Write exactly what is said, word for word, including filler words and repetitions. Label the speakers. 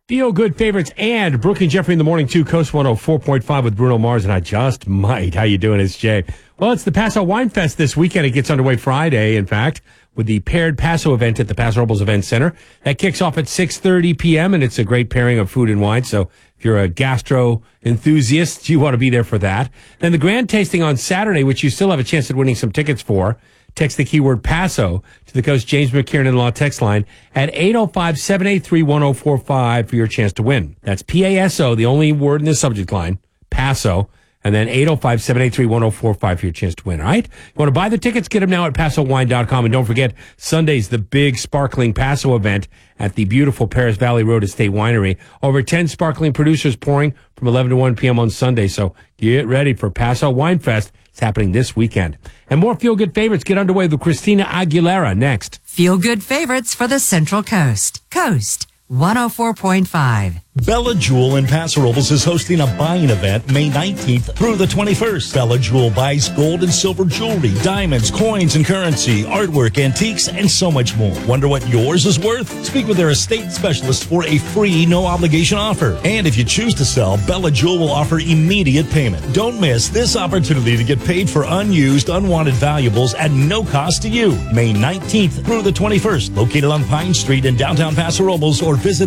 Speaker 1: Feel Good Favorites and Brooke and Jeffrey in the morning, too. Coast one oh four point five with Bruno Mars, and I just might. How you doing? It's Jay. Well, it's the Paso Wine Fest this weekend. It gets underway Friday, in fact, with the paired Paso event at the Paso Robles Event Center. That kicks off at six thirty p.m., and it's a great pairing of food and wine. So if you're a gastro enthusiast, you want to be there for that. Then the grand tasting on Saturday, which you still have a chance at winning some tickets for. Text the keyword Paso to the Coast James McKiernan Law text line at eight oh five, seven eight three, one oh four five for your chance to win. That's P A S O, the only word in the subject line, Paso, and then eight oh five, seven eight three, one oh four five for your chance to win, all right? You want to buy the tickets? Get them now at paso wine dot com. And don't forget, Sunday's the big sparkling Paso event at the beautiful Paris Valley Road Estate Winery. Over ten sparkling producers pouring from eleven to one p.m. on Sunday. So get ready for Paso Wine Fest. It's happening this weekend. And more Feel Good Favorites get underway with Christina Aguilera next.
Speaker 2: Feel Good Favorites for the Central Coast. Coast one oh four point five.
Speaker 3: Bella Jewel in Paso Robles is hosting a buying event May nineteenth through the twenty-first. Bella Jewel buys gold and silver jewelry, diamonds, coins and currency, artwork, antiques, and so much more. Wonder what yours is worth? Speak with their estate specialist for a free, no-obligation offer. And if you choose to sell, Bella Jewel will offer immediate payment. Don't miss this opportunity to get paid for unused, unwanted valuables at no cost to you. May nineteenth through the twenty-first, located on Pine Street in downtown Paso Robles, or visit